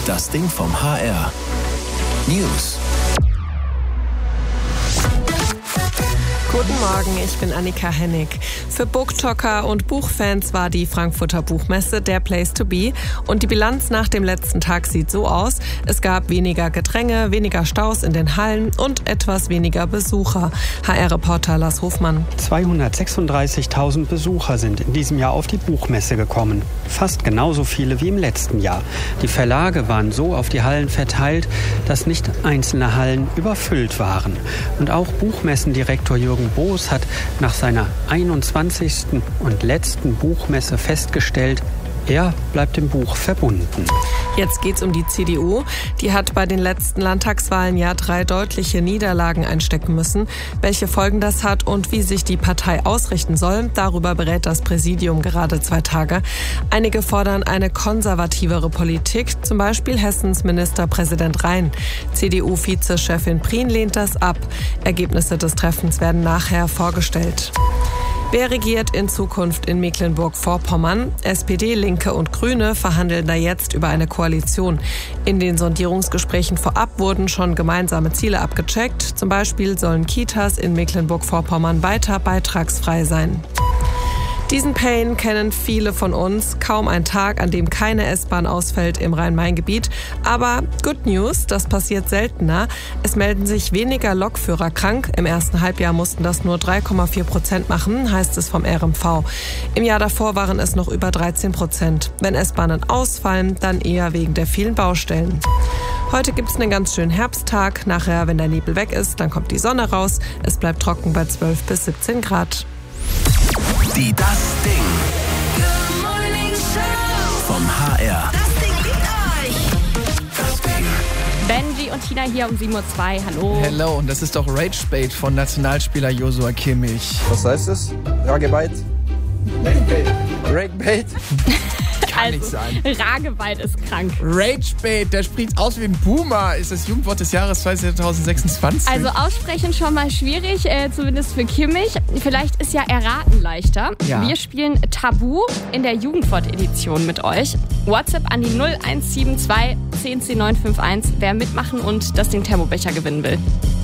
Das Ding vom HR. News. Guten Morgen, ich bin Annika Hennig. Für Booktalker und Buchfans war die Frankfurter Buchmesse der Place to be. Und die Bilanz nach dem letzten Tag sieht so aus: Es gab weniger Gedränge, weniger Staus in den Hallen und etwas weniger Besucher. HR-Reporter Lars Hofmann. 236.000 Besucher sind in diesem Jahr auf die Buchmesse gekommen. Fast genauso viele wie im letzten Jahr. Die Verlage waren so auf die Hallen verteilt, dass nicht einzelne Hallen überfüllt waren. Und auch Buchmessendirektor Jürgen Boos hat nach seiner 21. und letzten Buchmesse festgestellt, er bleibt dem Buch verbunden. Jetzt geht's um die CDU. Die hat bei den letzten Landtagswahlen ja 3 deutliche Niederlagen einstecken müssen. Welche Folgen das hat und wie sich die Partei ausrichten soll, darüber berät das Präsidium gerade 2 Tage. Einige fordern eine konservativere Politik, zum Beispiel Hessens Ministerpräsident Rhein. CDU-Vizechefin Prien lehnt das ab. Ergebnisse des Treffens werden nachher vorgestellt. Wer regiert in Zukunft in Mecklenburg-Vorpommern? SPD, Linke und Grüne verhandeln da jetzt über eine Koalition. In den Sondierungsgesprächen vorab wurden schon gemeinsame Ziele abgecheckt. Zum Beispiel sollen Kitas in Mecklenburg-Vorpommern weiter beitragsfrei sein. Diesen Pain kennen viele von uns. Kaum ein Tag, an dem keine S-Bahn ausfällt im Rhein-Main-Gebiet. Aber Good News, das passiert seltener. Es melden sich weniger Lokführer krank. Im ersten Halbjahr mussten das nur 3,4% machen, heißt es vom RMV. Im Jahr davor waren es noch über 13%. Wenn S-Bahnen ausfallen, dann eher wegen der vielen Baustellen. Heute gibt es einen ganz schönen Herbsttag. Nachher, wenn der Nebel weg ist, dann kommt die Sonne raus. Es bleibt trocken bei 12 bis 17 Grad. Die Das Ding. Good Morning Show. Vom HR. Das Ding liebt euch. Das Ding. Benji und Tina hier um 7:02 Uhr. Hallo. Hello, und das ist doch Ragebait von Nationalspieler Joshua Kimmich. Was heißt das? Ragebait? Ragebait? Kann nicht sein. Ragebait ist krank. Ragebait, der spricht aus wie ein Boomer. Ist das Jugendwort des Jahres 2026. Also aussprechen schon mal schwierig, zumindest für Kimmich. Vielleicht ist ja Erraten leichter. Ja. Wir spielen Tabu in der Jugendwort-Edition mit euch. WhatsApp an die 0172 10 10 951, wer mitmachen und das Ding Thermobecher gewinnen will.